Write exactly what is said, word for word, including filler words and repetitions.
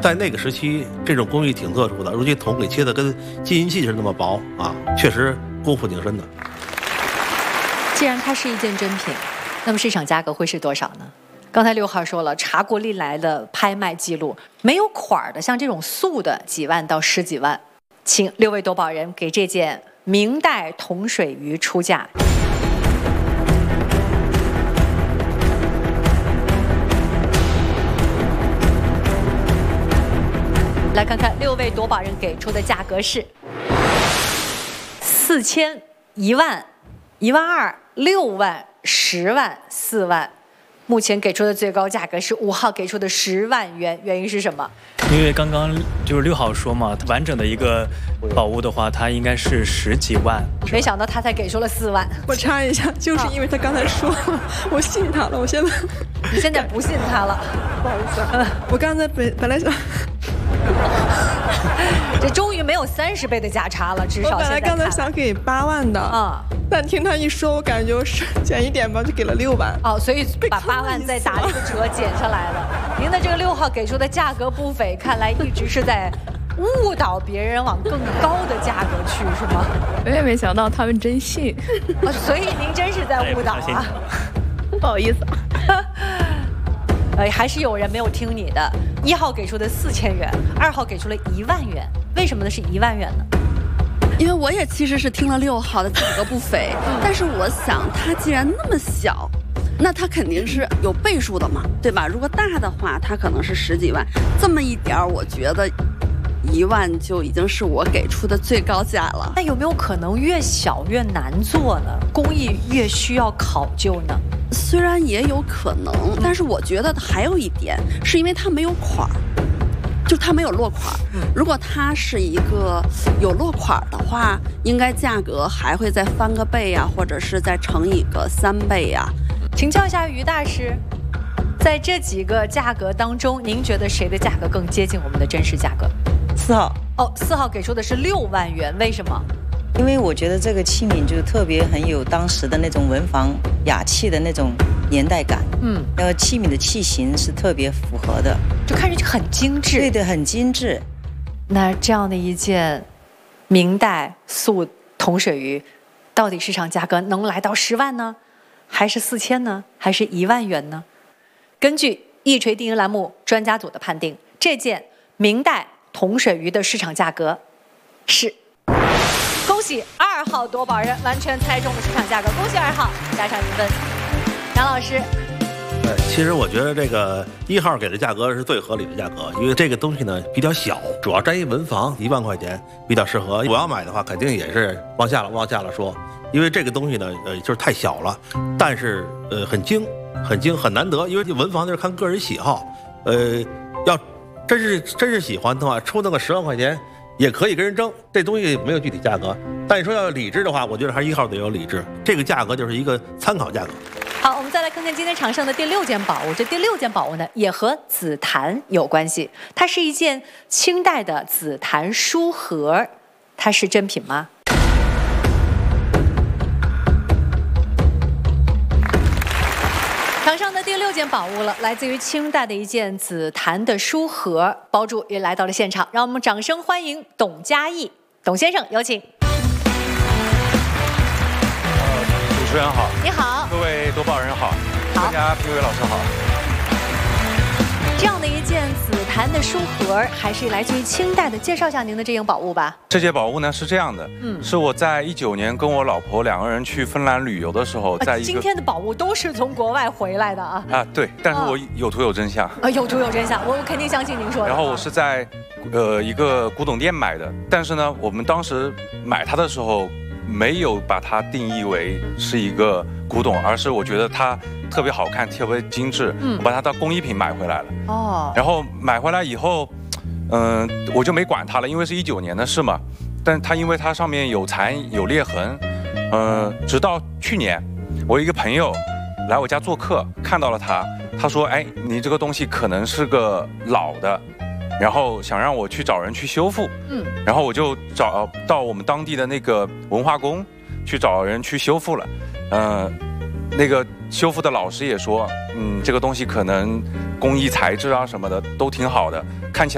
在那个时期，这种工艺挺特殊的，如今铜给切的跟金银器是那么薄啊，确实功夫挺深的。 既然它是一件真品，那么市场价格会是多少呢？刚才六号说了，查过历来的拍卖记录，没有款的，像这种素的，几万到十几万。请六位夺宝人给这件明代铜水鱼出价。来看看六位夺宝人给出的价格是四千、一万、一万二、六万、十万、四万。目前给出的最高价格是五号给出的十万元，原因是什么？ 因为刚刚就是六号说嘛，完整的一个宝物的话，它应该是十几万。 没想到他才给出了四万。 我插一下，就是因为他刚才说了，我信他了，我现在你现在不信他了？ 不好意思啊，我刚才本本来想。 这终于没有三十倍的价差了，至少我本来刚才想给八万的啊，但听他一说，我感觉我是减一点吧，就给了六万。 哦，所以把八万再打一个折减下来了。您的这个六号给出的价格不菲，看来一直是在误导别人往更高的价格去，是吗？ 我也没想到他们真信， 啊、所以您真是在误导啊！ 不好意思。 呃，还是有人没有听你的。一号给出的四千元，二号给出了一万元，为什么呢？是一万元呢？ 因为我也其实是听了六号的价格不菲，但是我想它既然那么小，那它肯定是有倍数的嘛，对吧？如果大的话，它可能是十几万，这么一点儿，我觉得一万就已经是我给出的最高价了。 那有没有可能越小越难做呢？工艺越需要考究呢？ 虽然也有可能，但是我觉得还有一点，是因为它没有款儿，就它没有落款儿。如果它是一个有落款儿的话，应该价格还会再翻个倍呀、啊，或者是再乘以个三倍呀、啊。 请教一下于大师，在这几个价格当中，您觉得谁的价格更接近我们的真实价格？ 四号。 哦，四号给出的是六万元，为什么？ 因为我觉得这个器皿就特别很有当时的那种文房雅器的那种年代感，嗯，然后器皿的器型是特别符合的， 就看上去很精致。 对的，很精致。 那这样的一件明代素铜水鱼，到底市场价格能来到十万呢，还是四千呢，还是一万元呢？根据一锤定音栏目专家组的判定，这件明代铜水鱼的市场价格是。恭喜二号夺宝人完全猜中了市场价格，恭喜二号，加上一分。杨老师， 呃，其实我觉得这个一号给的价格是最合理的价格，因为这个东西呢比较小，主要沾一文房，一万块钱比较适合。我要买的话，肯定也是往下了往下了说，因为这个东西呢，呃，就是太小了，但是呃很精，很精，很难得，因为文房就是看个人喜好，呃，要真是真是喜欢的话，出那个十万块钱。也可以跟人争，这东西没有具体价格，但你说要理智的话，我觉得还是一号得有理智，这个价格就是一个参考价格。 好，我们再来看看今天场上的第六件宝物。这第六件宝物呢，也和紫檀有关系，它是一件清代的紫檀书盒，它是真品吗？场上的第六件宝物了，来自于清代的一件紫檀的书盒，包主也来到了现场，让我们掌声欢迎董嘉义，董先生，有请。 呃，主持人好， 你好， 各位夺宝人好，大家评委老师好。 这样的一件紫檀的书盒，还是来自于清代的，介绍一下您的这件宝物吧。 这件宝物呢是这样的，嗯，是我在一九年跟我老婆两个人去芬兰旅游的时候，在一个、啊、 今天的宝物都是从国外回来的啊啊，对，但是我有图有真相啊，有图有真相，我肯定相信您说的。 然后我是在呃一个古董店买的，但是呢，我们当时买它的时候没有把它定义为是一个古董，而是我觉得它特别好看，特别精致，嗯，我把它当工艺品买回来了。哦，然后买回来以后，嗯、呃，我就没管它了，因为是一九年的事嘛。但它因为它上面有残有裂痕，嗯、呃，直到去年，我一个朋友来我家做客，看到了它，他说：“哎，你这个东西可能是个老的。”然后想让我去找人去修复，嗯，然后我就找到我们当地的那个文化宫去找人去修复了，呃，那个修复的老师也说，嗯，这个东西可能工艺材质啊什么的都挺好的，看起来。